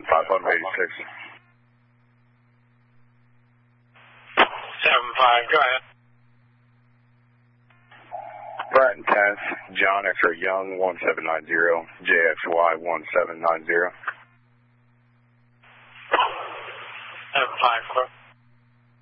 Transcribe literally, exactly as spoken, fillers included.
five five eighty-six. seven five, go ahead. Bratton Tenth, John X-ray Young, one seven nine zero, J X Y one seven nine zero. seven five, clear.